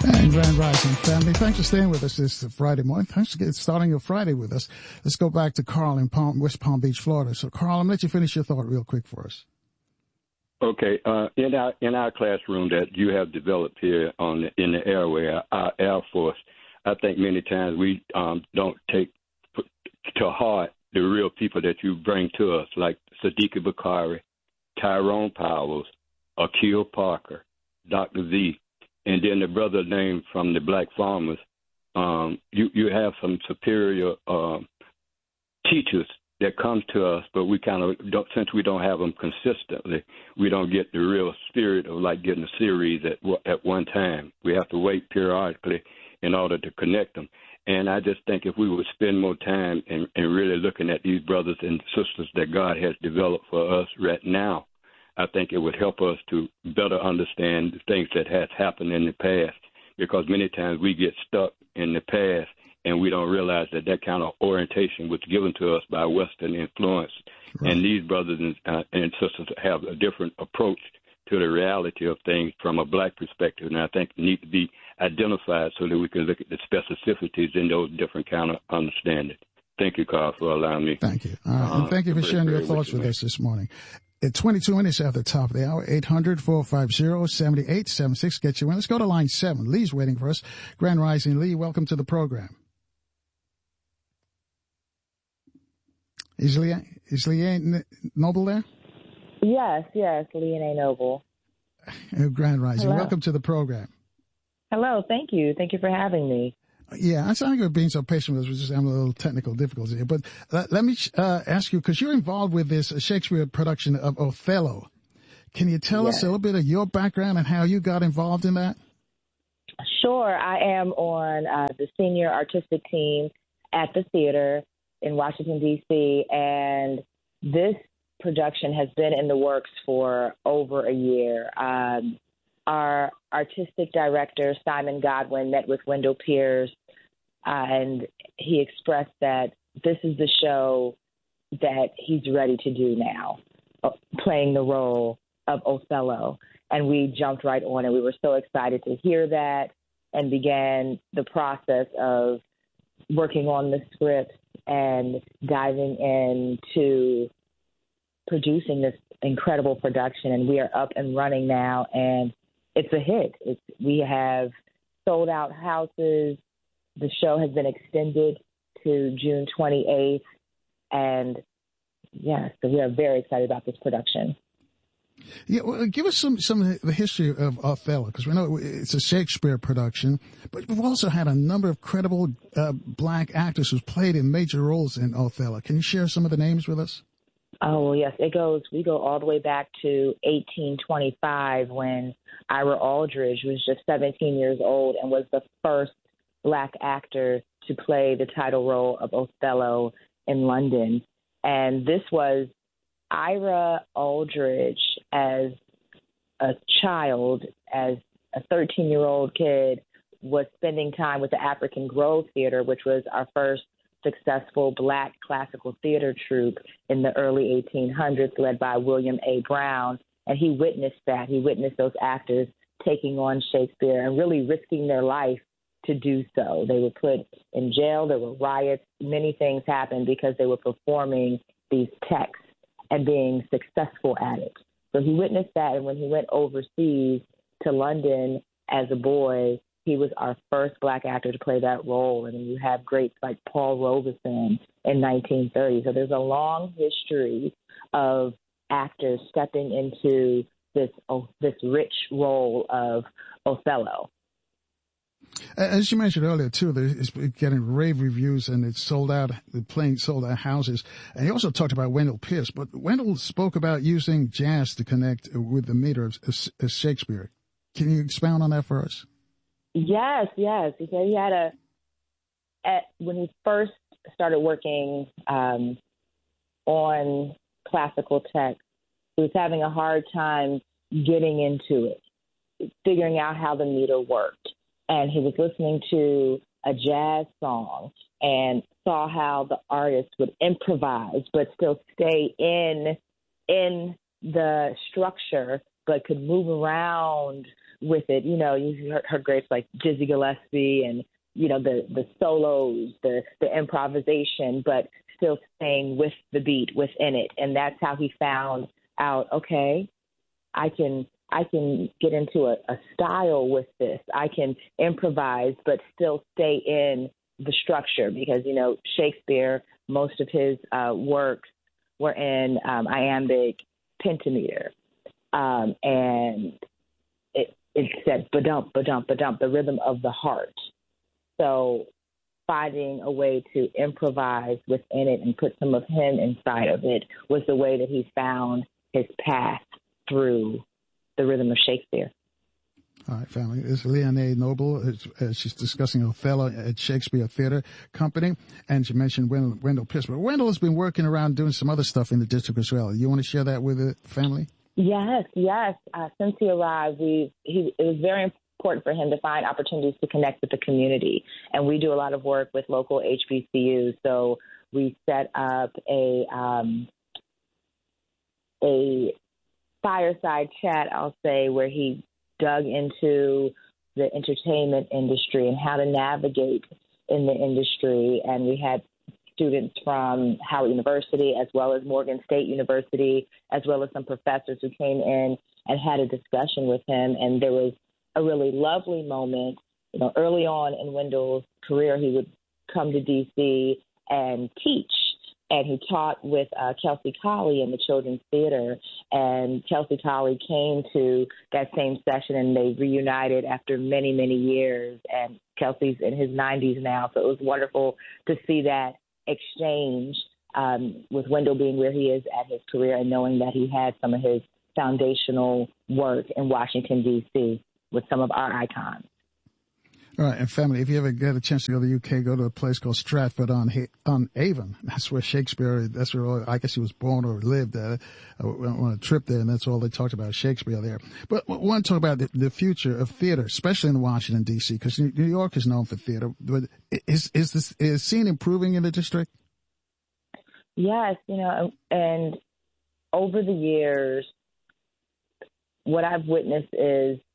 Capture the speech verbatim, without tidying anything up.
And Grand Rising family, thanks for staying with us this Friday morning. Thanks for getting, starting your Friday with us. Let's go back to Carl in Palm, West Palm Beach, Florida. So, Carl, I'm going to let you finish your thought real quick for us. Okay. Uh, in our in our classroom that you have developed here on the, in the airway, our Air Force, I think many times we um, don't take to heart the real people that you bring to us, like Sadiqa Bakari, Tyrone Powers, Akil Parker, Doctor Z. And then the brother named from the Black Farmers, um, you, you have some superior um, teachers that come to us, but we kind of don't, since we don't have them consistently, we don't get the real spirit of like getting a series at at one time. We have to wait periodically in order to connect them. And I just think if we would spend more time in, in really looking at these brothers and sisters that God has developed for us right now, I think it would help us to better understand the things that has happened in the past, because many times we get stuck in the past and we don't realize that that kind of orientation was given to us by Western influence. Right. And these brothers and, uh, and sisters have a different approach to the reality of things from a black perspective, and I think need to be identified so that we can look at the specificities in those different kind of understanding. Thank you, Carl, for allowing me. Thank you. All right. Uh, and thank you for sharing your thoughts with us this morning. At twenty-two minutes after the top of the hour, eight hundred, four five zero, seven eight seven six. Get you in. Let's go to line seven. Lee's waiting for us. Grand Rising. Lee, welcome to the program. Is Lee, is Lee Noble there? Yes, yes, Leanne Noble. Grand Rising. Hello. Welcome to the program. Hello, thank you. Thank you for having me. Yeah, I thank you for being so patient with us. We're just having a little technical difficulty here. But uh, let me uh, ask you, because you're involved with this Shakespeare production of Othello. Can you tell yes. us a little bit of your background and how you got involved in that? Sure. I am on uh, the senior artistic team at the theater in Washington, D C, and this production has been in the works for over a year. Um, our artistic director, Simon Godwin, met with Wendell Pierce, uh, and he expressed that this is the show that he's ready to do now, uh, playing the role of Othello. And we jumped right on it. We were so excited to hear that and began the process of working on the script and diving into producing this incredible production. And we are up and running now, and it's a hit. It's, we have sold out houses. The show has been extended to June twenty-eighth. And, yeah, so we are very excited about this production. Yeah, well, give us some, some of the history of Othello, because we know it's a Shakespeare production, but we've also had a number of credible uh, black actors who've played in major roles in Othello. Can you share some of the names with us? Oh, well, yes, it goes, we go all the way back to eighteen twenty-five when Ira Aldridge was just seventeen years old and was the first black actor to play the title role of Othello in London. And this was Ira Aldridge as a child, as a thirteen-year-old kid, was spending time with the African Grove Theater, which was our first successful black classical theater troupe in the early eighteen hundreds, led by William A. Brown. And he witnessed that. He witnessed those actors taking on Shakespeare and really risking their life to do so. They were put in jail. There were riots. Many things happened because they were performing these texts and being successful at it. So he witnessed that, and when he went overseas to London as a boy, he was our first black actor to play that role. And you have greats like Paul Robeson in nineteen thirty. So there's a long history of actors stepping into this oh, this rich role of Othello. As you mentioned earlier, too, it's getting rave reviews and it's sold out, playing sold out houses. And you also talked about Wendell Pierce, but Wendell spoke about using jazz to connect with the meter of, of Shakespeare. Can you expound on that for us? Yes, yes. He said he had a, at, when he first started working um, on classical text, he was having a hard time getting into it, figuring out how the meter worked. And he was listening to a jazz song and saw how the artist would improvise but still stay in in the structure, but could move around with it. You know, you heard, heard greats like Dizzy Gillespie and, you know, the, the solos, the, the improvisation, but still staying with the beat within it. And that's how he found out, okay, I can I can get into a, a style with this. I can improvise, but still stay in the structure because, you know, Shakespeare, most of his uh, works were in um, iambic pentameter. Um, and it, it said ba-dump, ba-dump, ba-dump, the rhythm of the heart. So finding a way to improvise within it and put some of him inside of it was the way that he found his path through the rhythm of Shakespeare. All right, family. This is Leonie Noble. As, as she's discussing Othello at Shakespeare Theater Company. And she mentioned Wendell, Wendell Pierce. But Wendell has been working around doing some other stuff in the district as well. You want to share that with the family? Yes, yes. Uh, since he arrived, we he, it was very important for him to find opportunities to connect with the community. And we do a lot of work with local H B C Us. So we set up a um, a fireside chat, I'll say, where he dug into the entertainment industry and how to navigate in the industry. And we had students from Howard University as well as Morgan State University, as well as some professors who came in and had a discussion with him. And there was a really lovely moment. You know, early on in Wendell's career, he would come to D C and teach. And he taught with uh, Kelsey Colley in the Children's Theater. And Kelsey Colley came to that same session, and they reunited after many, many years. And Kelsey's in his nineties now, so it was wonderful to see that exchange um, with Wendell being where he is at his career and knowing that he had some of his foundational work in Washington, D C with some of our icons. All right, and family, if you ever get a chance to go to the U K, go to a place called Stratford on on Avon. That's where Shakespeare, that's where all, I guess he was born or lived uh, on a trip there, and that's all they talked about, Shakespeare there. But I want to talk about the, the future of theater, especially in Washington, D C, because New York is known for theater. But is is this is scene improving in the district? Yes, you know, and over the years, what I've witnessed is